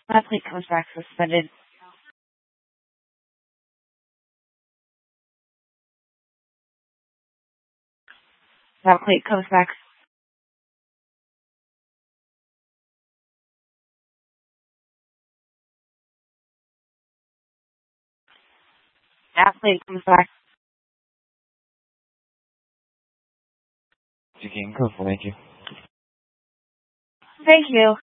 Athlete comes back suspended. Athlete comes back. Athlete comes back. You can go. Thank you. Thank you.